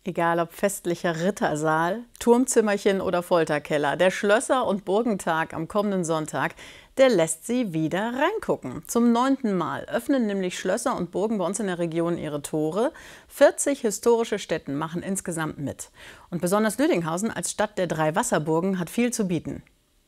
Egal ob festlicher Rittersaal, Turmzimmerchen oder Folterkeller, der Schlösser- und Burgentag am kommenden Sonntag, der lässt Sie wieder reingucken. Zum 9. Mal öffnen nämlich Schlösser und Burgen bei uns in der Region ihre Tore. 40 historische Stätten machen insgesamt mit. Und besonders Lüdinghausen als Stadt der 3 Wasserburgen hat viel zu bieten.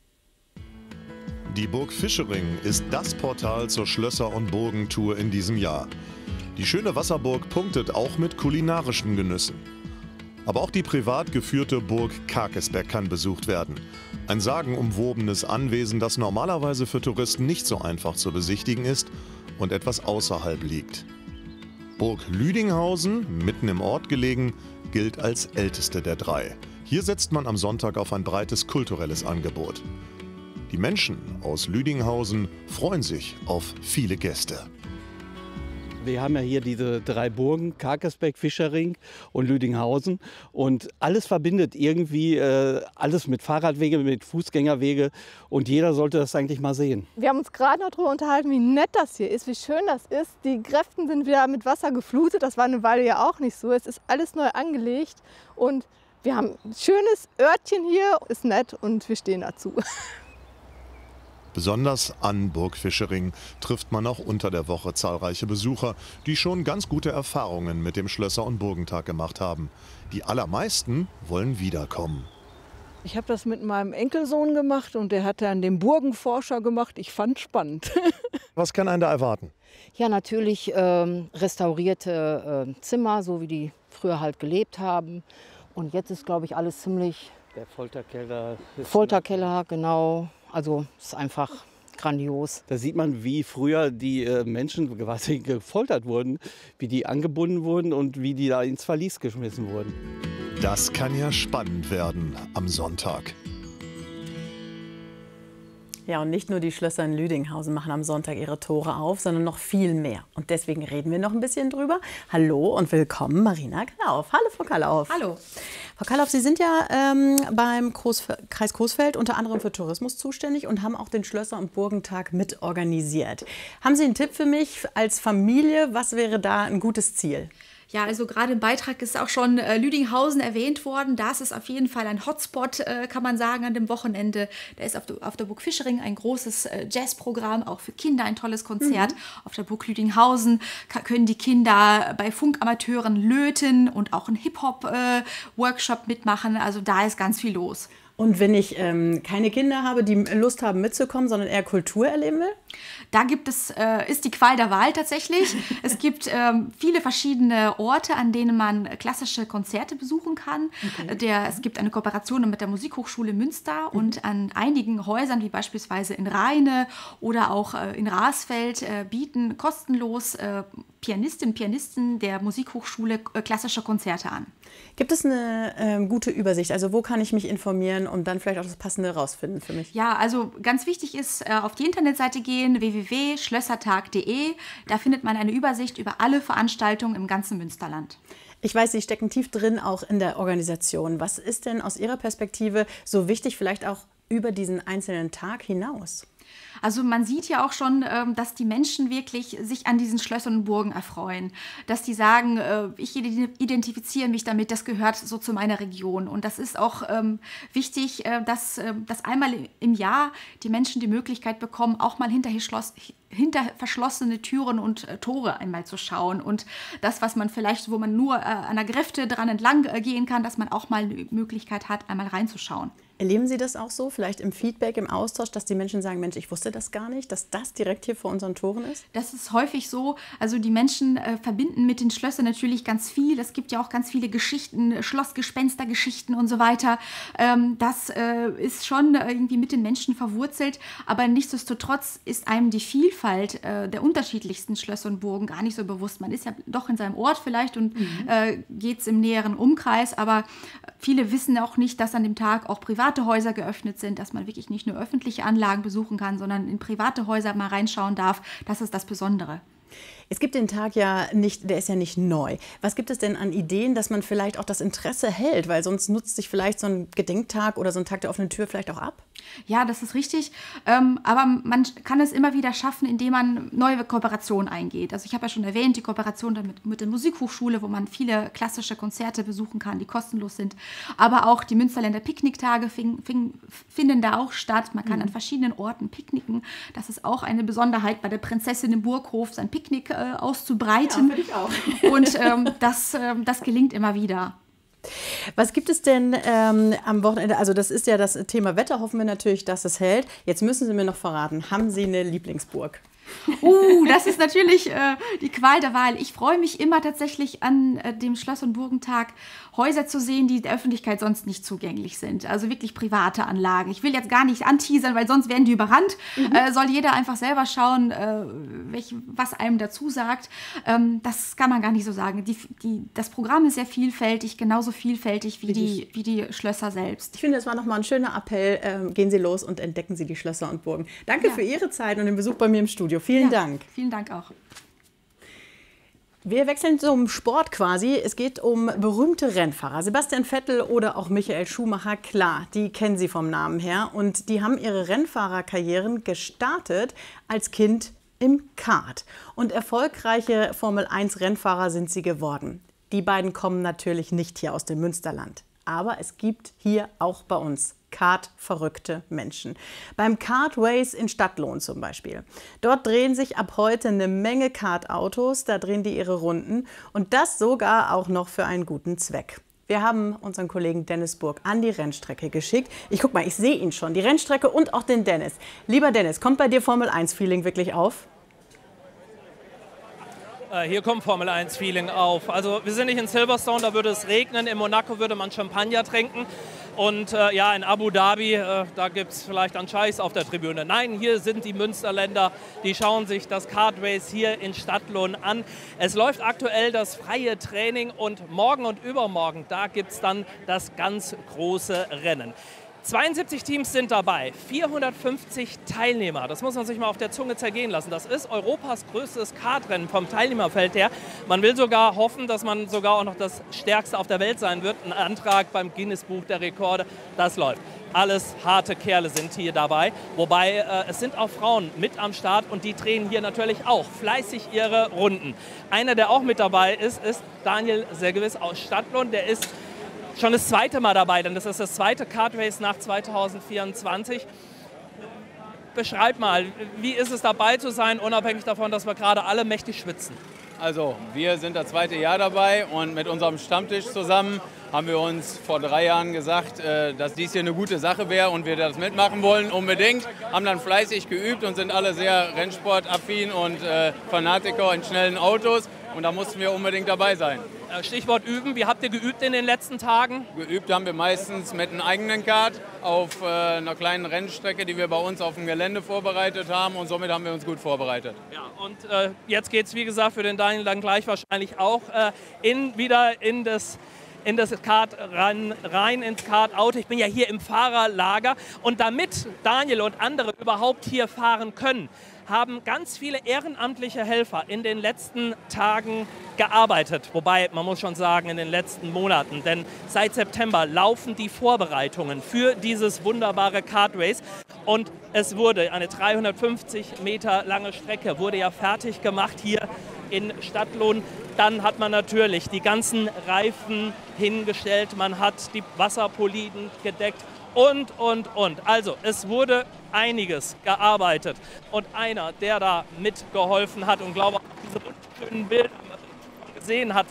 Die Burg Vischering ist das Portal zur Schlösser- und Burgentour in diesem Jahr. Die schöne Wasserburg punktet auch mit kulinarischen Genüssen. Aber auch die privat geführte Burg Karkesberg kann besucht werden. Ein sagenumwobenes Anwesen, das normalerweise für Touristen nicht so einfach zu besichtigen ist und etwas außerhalb liegt. Burg Lüdinghausen, mitten im Ort gelegen, gilt als älteste der 3. Hier setzt man am Sonntag auf ein breites kulturelles Angebot. Die Menschen aus Lüdinghausen freuen sich auf viele Gäste. Wir haben ja hier diese 3 Burgen, Karkesberg, Vischering und Lüdinghausen. Und alles verbindet irgendwie, alles mit Fahrradwege, mit Fußgängerwege. Und jeder sollte das eigentlich mal sehen. Wir haben uns gerade noch darüber unterhalten, wie nett das hier ist, wie schön das ist. Die Gräften sind wieder mit Wasser geflutet. Das war eine Weile ja auch nicht so. Es ist alles neu angelegt. Und wir haben ein schönes Örtchen hier, ist nett und wir stehen dazu. Besonders an Burg Vischering trifft man auch unter der Woche zahlreiche Besucher, die schon ganz gute Erfahrungen mit dem Schlösser- und Burgentag gemacht haben. Die allermeisten wollen wiederkommen. Ich habe das mit meinem Enkelsohn gemacht und der hat dann den Burgenforscher gemacht. Ich fand es spannend. Was kann einen da erwarten? Ja, natürlich restaurierte Zimmer, so wie die früher halt gelebt haben. Und jetzt ist, glaube ich, alles ziemlich... Der Folterkeller. Folterkeller, genau. Also es ist einfach grandios. Da sieht man, wie früher die Menschen quasi gefoltert wurden, wie die angebunden wurden und wie die da ins Verlies geschmissen wurden. Das kann ja spannend werden am Sonntag. Ja, und nicht nur die Schlösser in Lüdinghausen machen am Sonntag ihre Tore auf, sondern noch viel mehr. Und deswegen reden wir noch ein bisschen drüber. Hallo und willkommen, Marina Kallauf. Hallo, Frau Kallauf. Hallo. Frau Kallauf, Sie sind ja beim Kreis Coesfeld unter anderem für Tourismus zuständig und haben auch den Schlösser- und Burgentag mit organisiert. Haben Sie einen Tipp für mich als Familie? Was wäre da ein gutes Ziel? Ja, also gerade im Beitrag ist auch schon Lüdinghausen erwähnt worden. Das ist auf jeden Fall ein Hotspot, kann man sagen, an dem Wochenende. Da ist auf der Burg Vischering ein großes Jazzprogramm, auch für Kinder ein tolles Konzert. Auf der Burg Lüdinghausen können die Kinder bei Funkamateuren löten und auch einen Hip-Hop-Workshop mitmachen. Also da ist ganz viel los. Und wenn ich keine Kinder habe, die Lust haben mitzukommen, sondern eher Kultur erleben will? Da ist die Qual der Wahl tatsächlich. Es gibt viele verschiedene Orte, an denen man klassische Konzerte besuchen kann. Okay. Es gibt eine Kooperation mit der Musikhochschule Münster und an einigen Häusern, wie beispielsweise in Rheine oder auch in Rasfeld, bieten kostenlos Pianistinnen und Pianisten der Musikhochschule klassische Konzerte an. Gibt es eine gute Übersicht? Also wo kann ich mich informieren und dann vielleicht auch das Passende rausfinden für mich? Ja, also ganz wichtig ist, auf die Internetseite gehen, www.schlössertag.de. Da findet man eine Übersicht über alle Veranstaltungen im ganzen Münsterland. Ich weiß, Sie stecken tief drin auch in der Organisation. Was ist denn aus Ihrer Perspektive so wichtig, vielleicht auch über diesen einzelnen Tag hinaus? Also man sieht ja auch schon, dass die Menschen wirklich sich an diesen Schlössern und Burgen erfreuen. Dass die sagen, ich identifiziere mich damit, das gehört so zu meiner Region. Und das ist auch wichtig, dass einmal im Jahr die Menschen die Möglichkeit bekommen, auch mal hinter verschlossene Türen und Tore einmal zu schauen. Und das, was man vielleicht, wo man nur an der Gräfte dran entlang gehen kann, dass man auch mal eine Möglichkeit hat, einmal reinzuschauen. Erleben Sie das auch so, vielleicht im Feedback, im Austausch, dass die Menschen sagen, Mensch, ich wusste das gar nicht, dass das direkt hier vor unseren Toren ist? Das ist häufig so. Also die Menschen verbinden mit den Schlössern natürlich ganz viel. Es gibt ja auch ganz viele Geschichten, Schlossgespenstergeschichten und so weiter. Das ist schon irgendwie mit den Menschen verwurzelt. Aber nichtsdestotrotz ist einem die Vielfalt der unterschiedlichsten Schlösser und Burgen gar nicht so bewusst. Man ist ja doch in seinem Ort vielleicht und geht es im näheren Umkreis. Aber viele wissen auch nicht, dass an dem Tag auch private Häuser geöffnet sind, dass man wirklich nicht nur öffentliche Anlagen besuchen kann, sondern in private Häuser mal reinschauen darf. Das ist das Besondere. Es gibt den Tag ja nicht, der ist ja nicht neu. Was gibt es denn an Ideen, dass man vielleicht auch das Interesse hält? Weil sonst nutzt sich vielleicht so ein Gedenktag oder so ein Tag der offenen Tür vielleicht auch ab? Ja, das ist richtig. Aber man kann es immer wieder schaffen, indem man neue Kooperationen eingeht. Also ich habe ja schon erwähnt, die Kooperation mit der Musikhochschule, wo man viele klassische Konzerte besuchen kann, die kostenlos sind. Aber auch die Münsterländer Picknicktage finden da auch statt. Man kann an verschiedenen Orten picknicken. Das ist auch eine Besonderheit, bei der Prinzessin im Burghof sein Picknick auszubreiten. Ja, finde ich auch. Und das gelingt immer wieder. Was gibt es denn am Wochenende? Also das ist ja das Thema Wetter, hoffen wir natürlich, dass es hält. Jetzt müssen Sie mir noch verraten, haben Sie eine Lieblingsburg? Das ist natürlich die Qual der Wahl. Ich freue mich immer tatsächlich an dem Schloss- und Burgentag, Häuser zu sehen, die der Öffentlichkeit sonst nicht zugänglich sind. Also wirklich private Anlagen. Ich will jetzt gar nicht anteasern, weil sonst werden die überrannt. Soll jeder einfach selber schauen, was einem dazu sagt. Das kann man gar nicht so sagen. Das Programm ist sehr vielfältig, genauso vielfältig wie die Schlösser selbst. Ich finde, das war nochmal ein schöner Appell. Gehen Sie los und entdecken Sie die Schlösser und Burgen. Danke für Ihre Zeit und den Besuch bei mir im Studio. Vielen Dank. Vielen Dank auch. Wir wechseln zum Sport quasi. Es geht um berühmte Rennfahrer. Sebastian Vettel oder auch Michael Schumacher, klar, die kennen Sie vom Namen her. Und die haben ihre Rennfahrerkarrieren gestartet als Kind im Kart. Und erfolgreiche Formel-1-Rennfahrer sind sie geworden. Die beiden kommen natürlich nicht hier aus dem Münsterland. Aber es gibt hier auch bei uns Kart-verrückte Menschen. Beim Kart Race in Stadtlohn zum Beispiel. Dort drehen sich ab heute eine Menge Kartautos, da drehen die ihre Runden und das sogar auch noch für einen guten Zweck. Wir haben unseren Kollegen Dennis Burg an die Rennstrecke geschickt. Ich guck mal, ich sehe ihn schon, die Rennstrecke und auch den Dennis. Lieber Dennis, kommt bei dir Formel-1-Feeling wirklich auf? Hier kommt Formel-1-Feeling auf. Also wir sind nicht in Silverstone, da würde es regnen. In Monaco würde man Champagner trinken. Und ja, in Abu Dhabi, da gibt es vielleicht einen Scheiß auf der Tribüne. Nein, hier sind die Münsterländer, die schauen sich das Kart Race hier in Stadtlohn an. Es läuft aktuell das freie Training und morgen und übermorgen, da gibt es dann das ganz große Rennen. 72 Teams sind dabei, 450 Teilnehmer. Das muss man sich mal auf der Zunge zergehen lassen. Das ist Europas größtes Kartrennen vom Teilnehmerfeld her. Man will sogar hoffen, dass man sogar auch noch das stärkste auf der Welt sein wird. Ein Antrag beim Guinness-Buch der Rekorde, das läuft. Alles harte Kerle sind hier dabei. Wobei es sind auch Frauen mit am Start und die drehen hier natürlich auch fleißig ihre Runden. Einer, der auch mit dabei ist, ist Daniel Seggewiss aus Stadtlohn. Der ist schon das zweite Mal dabei, denn das ist das zweite Kart Race nach 2024. Beschreib mal, wie ist es dabei zu sein, unabhängig davon, dass wir gerade alle mächtig schwitzen? Also, wir sind das zweite Jahr dabei und mit unserem Stammtisch zusammen haben wir uns vor 3 Jahren gesagt, dass dies hier eine gute Sache wäre und wir das mitmachen wollen unbedingt. Haben dann fleißig geübt und sind alle sehr rennsportaffin und Fanatiker in schnellen Autos und da mussten wir unbedingt dabei sein. Stichwort üben, wie habt ihr geübt in den letzten Tagen? Geübt haben wir meistens mit einem eigenen Kart auf einer kleinen Rennstrecke, die wir bei uns auf dem Gelände vorbereitet haben und somit haben wir uns gut vorbereitet. Ja, und jetzt geht es wie gesagt für den Daniel dann gleich wahrscheinlich auch wieder in das Kart rein ins Kartauto. Ich bin ja hier im Fahrerlager und damit Daniel und andere überhaupt hier fahren können, haben ganz viele ehrenamtliche Helfer in den letzten Tagen gearbeitet. Wobei, man muss schon sagen, in den letzten Monaten. Denn seit September laufen die Vorbereitungen für dieses wunderbare Kart Race. Und es wurde eine 350 Meter lange Strecke, wurde ja fertig gemacht hier in Stadtlohn. Dann hat man natürlich die ganzen Reifen hingestellt. Man hat die Wasserpoliden gedeckt. Und. Also, es wurde einiges gearbeitet. Und einer, der da mitgeholfen hat und glaube, diese wunderschönen Bilder gesehen hat,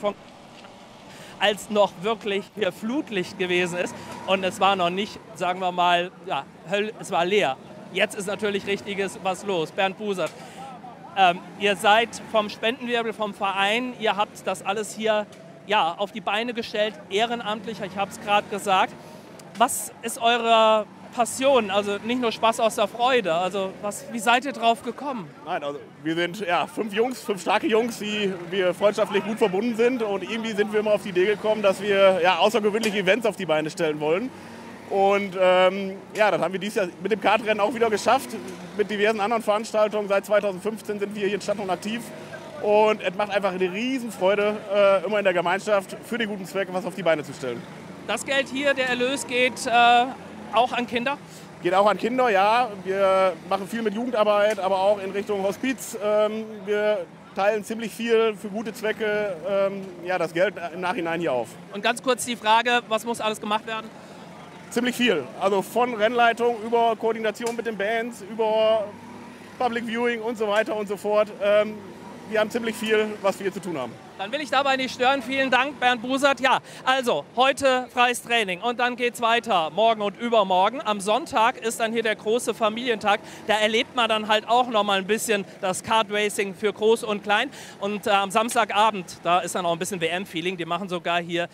als noch wirklich hier Flutlicht gewesen ist. Und es war noch nicht, sagen wir mal, ja, es war leer. Jetzt ist natürlich richtiges was los. Bernd Busert, ihr seid vom Spendenwirbel, vom Verein, ihr habt das alles hier ja, auf die Beine gestellt, ehrenamtlich, ich habe es gerade gesagt. Was ist eure Passion? Also nicht nur Spaß aus der Freude. Also wie seid ihr drauf gekommen? Nein, also wir sind ja 5 starke Jungs, die wir freundschaftlich gut verbunden sind. Und irgendwie sind wir immer auf die Idee gekommen, dass wir ja, außergewöhnliche Events auf die Beine stellen wollen. Und ja, das haben wir dieses Jahr mit dem Kartrennen auch wieder geschafft. Mit diversen anderen Veranstaltungen. Seit 2015 sind wir hier in Stadtlohn aktiv. Und es macht einfach eine Riesenfreude, immer in der Gemeinschaft für den guten Zweck was auf die Beine zu stellen. Das Geld hier, der Erlös, geht auch an Kinder? Geht auch an Kinder, ja. Wir machen viel mit Jugendarbeit, aber auch in Richtung Hospiz. Wir teilen ziemlich viel für gute Zwecke das Geld im Nachhinein hier auf. Und ganz kurz die Frage, was muss alles gemacht werden? Ziemlich viel. Also von Rennleitung über Koordination mit den Bands, über Public Viewing und so weiter und so fort. Wir haben ziemlich viel, was wir hier zu tun haben. Dann will ich dabei nicht stören. Vielen Dank, Bernd Busert. Ja, also heute freies Training und dann geht's weiter. Morgen und übermorgen. Am Sonntag ist dann hier der große Familientag. Da erlebt man dann halt auch noch mal ein bisschen das Kartracing für Groß und Klein. Und am Samstagabend, da ist dann auch ein bisschen WM-Feeling. Die machen sogar hier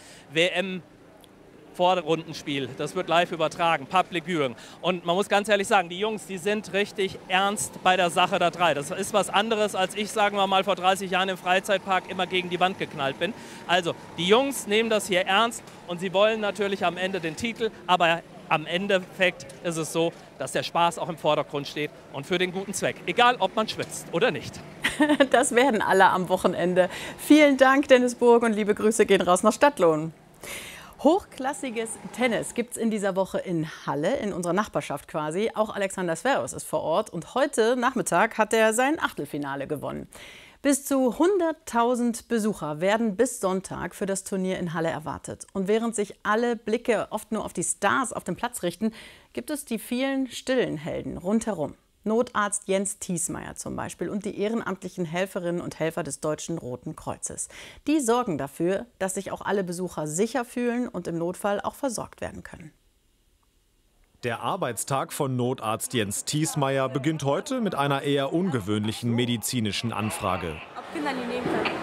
WM-Vorrundenspiel. Das wird live übertragen, Public Viewing. Und man muss ganz ehrlich sagen, die Jungs, die sind richtig ernst bei der Sache der drei. Das ist was anderes, als ich, sagen wir mal, vor 30 Jahren im Freizeitpark immer gegen die Wand geknallt bin. Also, die Jungs nehmen das hier ernst und sie wollen natürlich am Ende den Titel, aber am Endeffekt ist es so, dass der Spaß auch im Vordergrund steht und für den guten Zweck. Egal, ob man schwitzt oder nicht. Das werden alle am Wochenende. Vielen Dank, Dennis Burg, und liebe Grüße gehen raus nach Stadtlohn. Hochklassiges Tennis gibt es in dieser Woche in Halle, in unserer Nachbarschaft quasi. Auch Alexander Zverev ist vor Ort und heute Nachmittag hat er sein Achtelfinale gewonnen. Bis zu 100.000 Besucher werden bis Sonntag für das Turnier in Halle erwartet. Und während sich alle Blicke oft nur auf die Stars auf dem Platz richten, gibt es die vielen stillen Helden rundherum. Notarzt Jens Thiesmeier zum Beispiel und die ehrenamtlichen Helferinnen und Helfer des Deutschen Roten Kreuzes. Die sorgen dafür, dass sich auch alle Besucher sicher fühlen und im Notfall auch versorgt werden können. Der Arbeitstag von Notarzt Jens Thiesmeier beginnt heute mit einer eher ungewöhnlichen medizinischen Anfrage. Ob Kinder die nehmen können?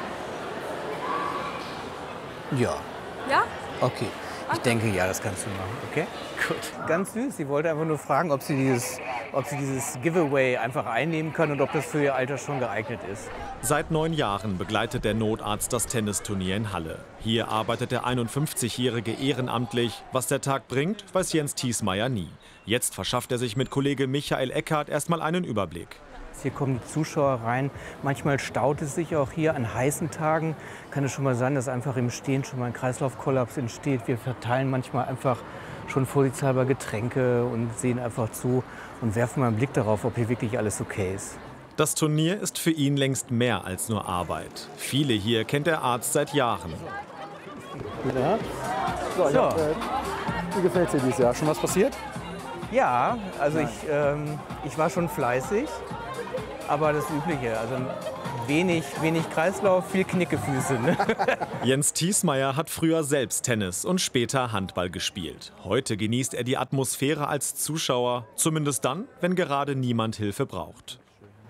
Ja. Ja? Okay. Ich denke, ja, das kannst du machen, okay? Gut. Ganz süß. Sie wollte einfach nur fragen, ob sie dieses Giveaway einfach einnehmen können und ob das für ihr Alter schon geeignet ist. Seit 9 Jahren begleitet der Notarzt das Tennisturnier in Halle. Hier arbeitet der 51-Jährige ehrenamtlich. Was der Tag bringt, weiß Jens Thiesmeier nie. Jetzt verschafft er sich mit Kollege Michael Eckhardt erstmal einen Überblick. Hier kommen die Zuschauer rein. Manchmal staut es sich auch hier an heißen Tagen. Kann es schon mal sein, dass einfach im Stehen schon mal ein Kreislaufkollaps entsteht. Wir verteilen manchmal einfach schon vorsichtshalber Getränke und sehen einfach zu und werfen mal einen Blick darauf, ob hier wirklich alles okay ist. Das Turnier ist für ihn längst mehr als nur Arbeit. Viele hier kennt der Arzt seit Jahren. So. Wie gefällt es dir dieses Jahr? Schon was passiert? Ja, also ich war schon fleißig. Aber das Übliche, also wenig Kreislauf, viel Knickefüße. Ne? Jens Thiesmeier hat früher selbst Tennis und später Handball gespielt. Heute genießt er die Atmosphäre als Zuschauer, zumindest dann, wenn gerade niemand Hilfe braucht.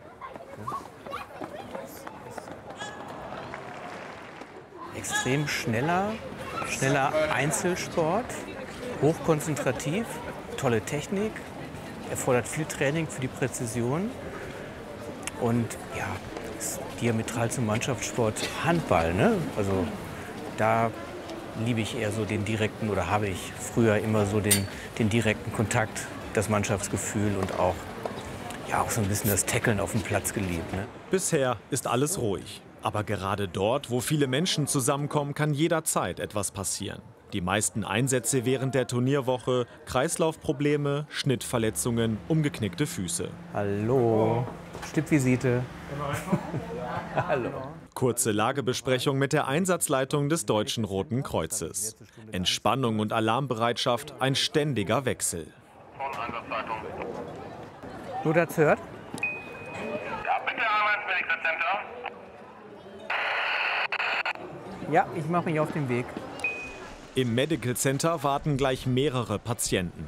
Extrem schneller Einzelsport, hochkonzentrativ, tolle Technik, erfordert viel Training für die Präzision. Und ja, ist diametral zum Mannschaftssport Handball. Ne? Also da liebe ich eher so den direkten, oder habe ich früher immer so den direkten Kontakt, das Mannschaftsgefühl und auch so ein bisschen das Tackeln auf dem Platz geliebt. Ne? Bisher ist alles ruhig. Aber gerade dort, wo viele Menschen zusammenkommen, kann jederzeit etwas passieren. Die meisten Einsätze während der Turnierwoche, Kreislaufprobleme, Schnittverletzungen, umgeknickte Füße. Hallo, Stippvisite. Hallo. Kurze Lagebesprechung mit der Einsatzleitung des Deutschen Roten Kreuzes. Entspannung und Alarmbereitschaft, ein ständiger Wechsel. Notarzt hört? Ja, bitte einmal ins Medical Center. Ja, ich mache mich auf den Weg. Im Medical Center warten gleich mehrere Patienten.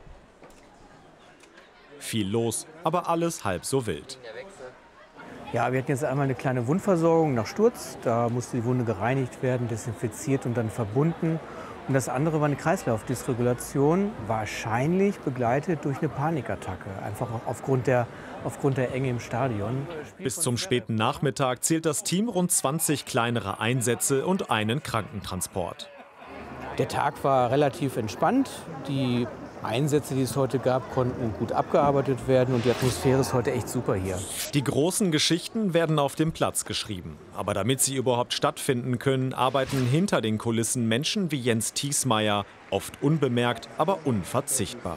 Viel los, aber alles halb so wild. Ja, wir hatten jetzt einmal eine kleine Wundversorgung nach Sturz. Da musste die Wunde gereinigt werden, desinfiziert und dann verbunden. Und das andere war eine Kreislaufdysregulation, wahrscheinlich begleitet durch eine Panikattacke, einfach aufgrund der Enge im Stadion. Bis zum späten Nachmittag zählt das Team rund 20 kleinere Einsätze und einen Krankentransport. Der Tag war relativ entspannt. Die Einsätze, die es heute gab, konnten gut abgearbeitet werden und die Atmosphäre ist heute echt super hier. Die großen Geschichten werden auf dem Platz geschrieben. Aber damit sie überhaupt stattfinden können, arbeiten hinter den Kulissen Menschen wie Jens Thiesmeier, oft unbemerkt, aber unverzichtbar.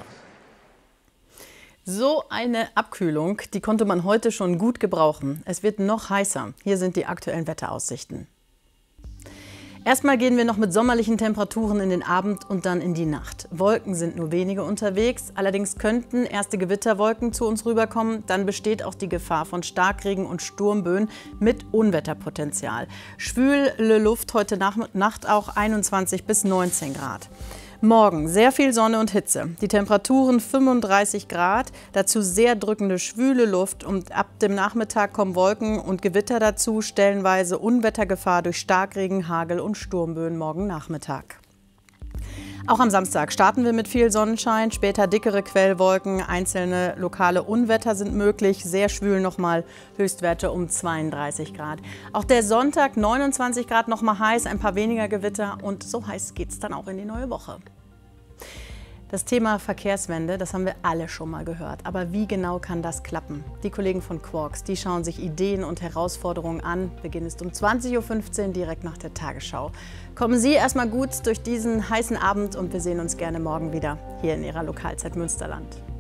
So eine Abkühlung, die konnte man heute schon gut gebrauchen. Es wird noch heißer. Hier sind die aktuellen Wetteraussichten. Erstmal gehen wir noch mit sommerlichen Temperaturen in den Abend und dann in die Nacht. Wolken sind nur wenige unterwegs, allerdings könnten erste Gewitterwolken zu uns rüberkommen. Dann besteht auch die Gefahr von Starkregen und Sturmböen mit Unwetterpotenzial. Schwüle Luft heute Nacht auch 21 bis 19 Grad. Morgen sehr viel Sonne und Hitze. Die Temperaturen 35 Grad, dazu sehr drückende schwüle Luft und ab dem Nachmittag kommen Wolken und Gewitter dazu, stellenweise Unwettergefahr durch Starkregen, Hagel und Sturmböen morgen Nachmittag. Auch am Samstag starten wir mit viel Sonnenschein, später dickere Quellwolken, einzelne lokale Unwetter sind möglich, sehr schwül nochmal, Höchstwerte um 32 Grad. Auch der Sonntag 29 Grad nochmal heiß, ein paar weniger Gewitter und so heiß geht es dann auch in die neue Woche. Das Thema Verkehrswende, das haben wir alle schon mal gehört. Aber wie genau kann das klappen? Die Kollegen von Quarks, die schauen sich Ideen und Herausforderungen an. Beginn ist um 20:15 Uhr direkt nach der Tagesschau. Kommen Sie erstmal gut durch diesen heißen Abend und wir sehen uns gerne morgen wieder hier in Ihrer Lokalzeit Münsterland.